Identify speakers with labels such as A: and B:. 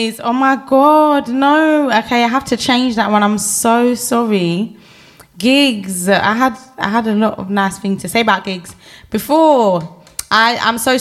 A: Oh my God, no. Okay, I have to change that one. I'm so sorry. Gigs. I had a lot of nice things to say about gigs before. I'm so